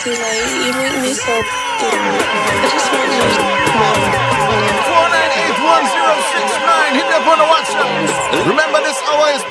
Like, you make me so. I just want you.